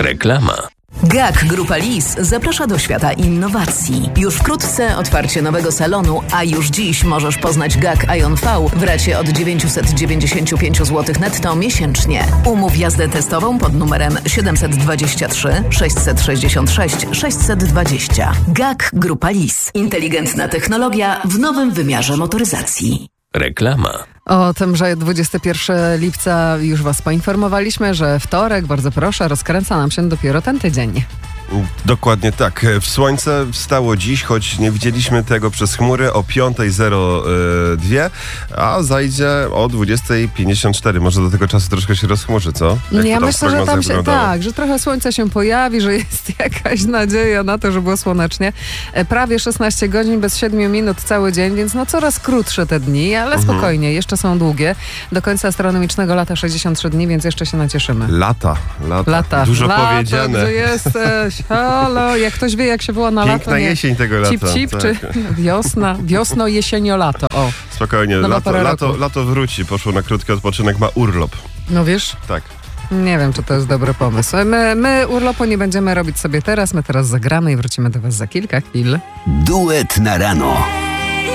Reklama. GAK Grupa Lis zaprasza do świata innowacji. Już wkrótce otwarcie nowego salonu, a już dziś możesz poznać GAK Ion V w racie od 995 zł netto miesięcznie. Umów jazdę testową pod numerem 723 666 620. GAK Grupa Lis. Inteligentna technologia w nowym wymiarze motoryzacji. Reklama. O tym, że 21 lipca już was poinformowaliśmy, że wtorek, bardzo proszę, rozkręca nam się dopiero ten tydzień. Dokładnie tak. Słońce wstało dziś, choć nie widzieliśmy tego przez chmury, o 5:02, a zajdzie o 20:54. Może do tego czasu troszkę się rozchmurzy, co? Ja myślę, że tam się, tak, że trochę słońca się pojawi, że jest jakaś nadzieja na to, że było słonecznie. Prawie 16 godzin, bez 7 minut cały dzień, więc no coraz krótsze te dni, ale spokojnie, jeszcze są długie. Do końca astronomicznego lata 63 dni, więc jeszcze się nacieszymy. Lata. Dużo powiedziane. Gdzie jesteś? Halo, jak ktoś wie, jak się woła na lato. Piękna jesień tego lata. Cip, tak. czy wiosno, jesienio, lato. O. Spokojnie, lato wróci, poszło na krótki odpoczynek, ma urlop. No wiesz? Tak. Nie wiem, czy to jest dobry pomysł. My urlopu nie będziemy robić sobie teraz, my teraz zagramy i wrócimy do was za kilka chwil. Duet na rano.